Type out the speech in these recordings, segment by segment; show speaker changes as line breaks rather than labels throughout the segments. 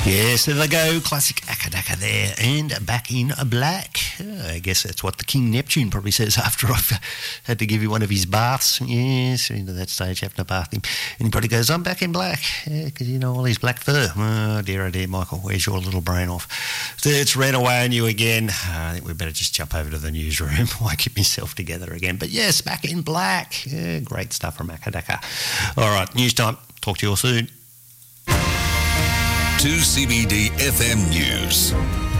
Yes, there they go, classic Akadaka there, and Back in Black. I guess that's what the King Neptune probably says after I've had to give you one of his baths. Yes, into that stage, having to bath him. And he probably goes, I'm back in black, because you know all his black fur. Oh dear, Michael, where's your little brain off? So it's ran away on you again. I think we better just jump over to the newsroom while I keep myself together again. But yes, Back in Black. Yeah, great stuff from Akadaka. All right, news time. Talk to you all soon.
2CBD FM News.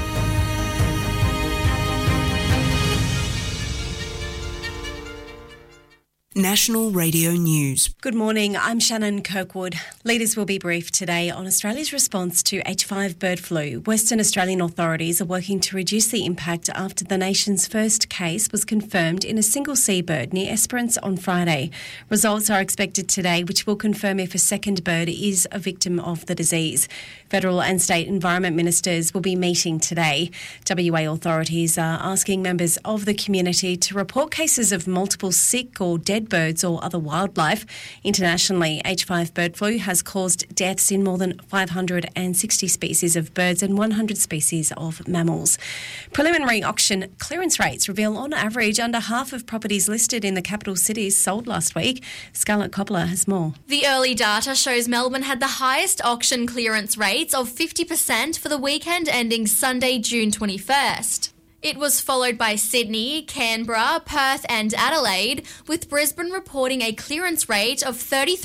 National Radio News.
Good morning, I'm Shannon Kirkwood. Leaders will be briefed today on Australia's response to H5 bird flu. Western Australian authorities are working to reduce the impact after the nation's first case was confirmed in a single seabird near Esperance on Friday. Results are expected today, which will confirm if a second bird is a victim of the disease. Federal and state environment ministers will be meeting today. WA authorities are asking members of the community to report cases of multiple sick or dead birds or other wildlife. Internationally, H5 bird flu has caused deaths in more than 560 species of birds and 100 species of mammals. Preliminary auction clearance rates reveal on average under half of properties listed in the capital cities sold last week. Scarlett Coppola has more.
The early data shows Melbourne had the highest auction clearance rates of 50% for the weekend ending Sunday, June 21st. It was followed by Sydney, Canberra, Perth and Adelaide, with Brisbane reporting a clearance rate of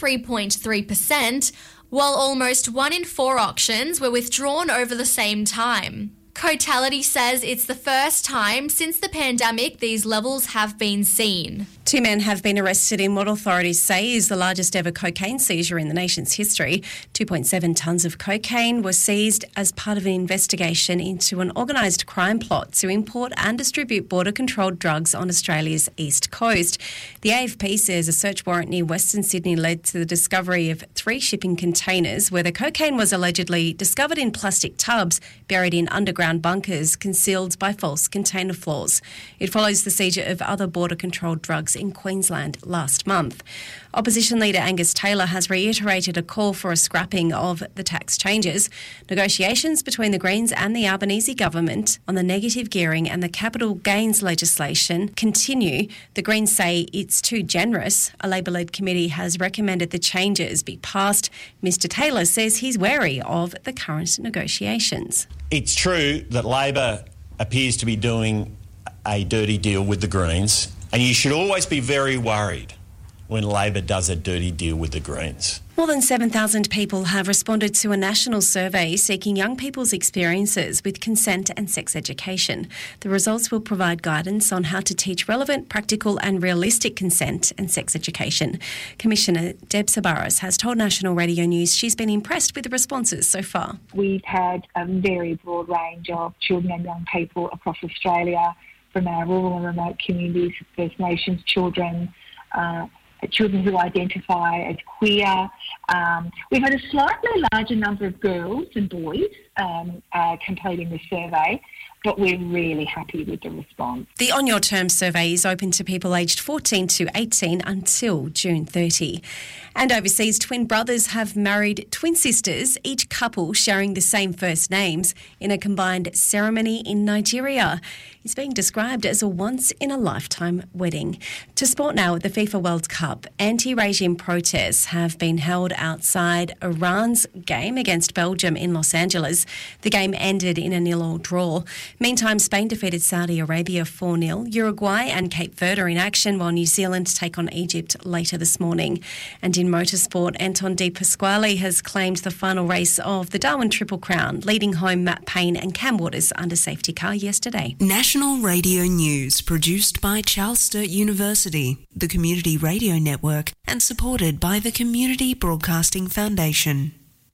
33.3%, while almost 1 in 4 auctions were withdrawn over the same time. Cotality says it's the first time since the pandemic these levels have been seen.
2 men have been arrested in what authorities say is the largest ever cocaine seizure in the nation's history. 2.7 tonnes of cocaine were seized as part of an investigation into an organised crime plot to import and distribute border-controlled drugs on Australia's east coast. The AFP says a search warrant near Western Sydney led to the discovery of 3 shipping containers where the cocaine was allegedly discovered in plastic tubs buried in underground bunkers concealed by false container floors. It follows the seizure of other border-controlled drugs in Queensland last month. Opposition leader Angus Taylor has reiterated a call for a scrapping of the tax changes. Negotiations between the Greens and the Albanese government on the negative gearing and the capital gains legislation continue. The Greens say it's too generous. A Labor-led committee has recommended the changes be passed. Mr Taylor says he's wary of the current negotiations.
It's true that Labor appears to be doing a dirty deal with the Greens, and you should always be very worried when Labor does a dirty deal with the Greens.
More than 7,000 people have responded to a national survey seeking young people's experiences with consent and sex education. The results will provide guidance on how to teach relevant, practical and realistic consent and sex education. Commissioner Deb Sabaras has told National Radio News she's been impressed with the responses so far.
We've had a very broad range of children and young people across Australia, from our rural and remote communities, First Nations children, children who identify as queer. We've had a slightly larger number of girls and boys completing the survey, but we're really happy with the response.
The On Your Terms survey is open to people aged 14 to 18 until June 30. And overseas, twin brothers have married twin sisters, each couple sharing the same first names, in a combined ceremony in Nigeria. It's being described as a once-in-a-lifetime wedding. To sport now at the FIFA World Cup, anti-regime protests have been held outside Iran's game against Belgium in Los Angeles. The game ended in a 0-0 draw. Meantime, Spain defeated Saudi Arabia 4-0. Uruguay and Cape Verde are in action, while New Zealand take on Egypt later this morning. And in motorsport, Anton De Pasquale has claimed the final race of the Darwin Triple Crown, leading home Matt Payne and Cam Waters under safety car yesterday.
National Radio News, produced by Charles Sturt University, the Community Radio Network, and supported by the Community Broadcasting Foundation.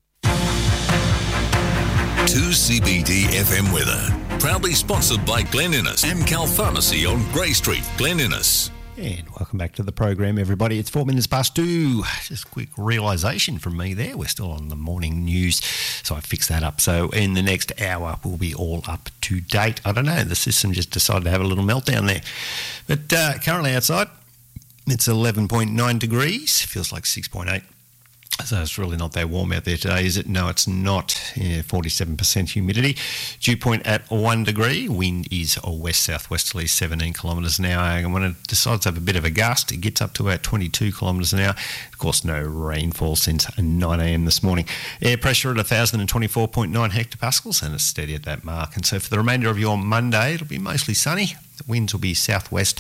2CBD FM weather. Proudly sponsored by Glen Innes, Amcal Pharmacy on Grey Street, Glen Innes.
And welcome back to the program, everybody. It's 4 minutes past 2. Just a quick realisation from me there. We're still on the morning news, so I fixed that up. So in the next hour, we'll be all up to date. I don't know, the system just decided to have a little meltdown there. But currently outside, it's 11.9 degrees. Feels like 6.8. So it's really not that warm out there today, is it? No, it's not. 47% humidity. Dew point at 1 degree. Wind is west-southwesterly, 17 kilometres an hour. And when it decides to have a bit of a gust, it gets up to about 22 kilometres an hour. Of course, no rainfall since 9 a.m. this morning. Air pressure at 1,024.9 hectopascals, and it's steady at that mark. And so for the remainder of your Monday, it'll be mostly sunny. The winds will be southwest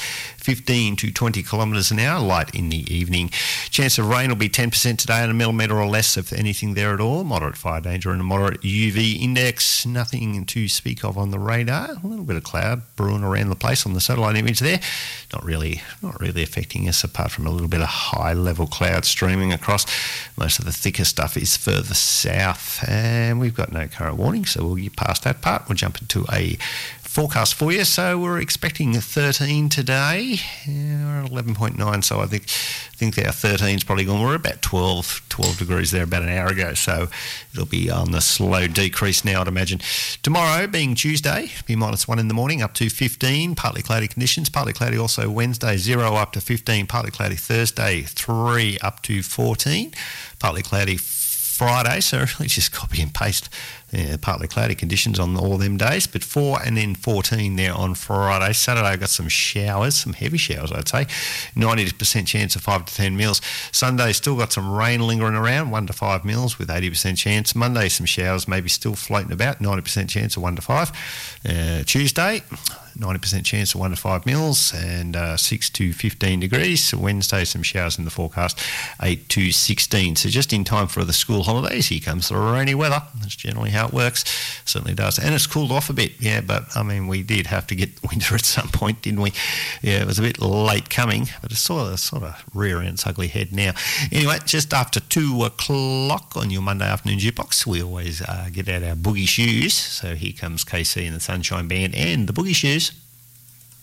15 to 20 kilometres an hour, light in the evening. Chance of rain will be 10% today and a millimetre or less of anything there at all. Moderate fire danger and a moderate UV index. Nothing to speak of on the radar. A little bit of cloud brewing around the place on the satellite image there. Not really affecting us apart from a little bit of high-level cloud streaming across. Most of the thicker stuff is further south. And we've got no current warning, so we'll get past that part. We'll jump into a forecast for you. So we're expecting 13 today. We're at 11.9, so I think our 13's probably gone. We're about 12 degrees there about an hour ago, so it'll be on the slow decrease now, I'd imagine. Tomorrow, being Tuesday, be -1 in the morning, up to 15, partly cloudy conditions. Partly cloudy also Wednesday, 0 up to 15. Partly cloudy Thursday, 3 up to 14. Partly cloudy Friday, so really just copy and paste partly cloudy conditions on all them days, but 4 and then 14 there on Friday. Saturday I've got some showers, some heavy showers I'd say, 90% chance of 5 to 10 mils. Sunday still got some rain lingering around, 1 to 5 mils with 80% chance. Monday some showers maybe still floating about, 90% chance of 1 to 5. Tuesday 90% chance of 1 to 5 mils and 6 to 15 degrees. Wednesday some showers in the forecast, 8 to 16. So just in time for the school holidays, here comes the rainy weather. That's generally how it works. Certainly does. And it's cooled off a bit, yeah, but I mean, we did have to get winter at some point, didn't we? Yeah, it was a bit late coming, but it's sort of rearing its ugly head now. Anyway, just after 2 o'clock on your Monday afternoon jukebox, we always get out our boogie shoes. So here comes KC and the Sunshine Band and the boogie shoes.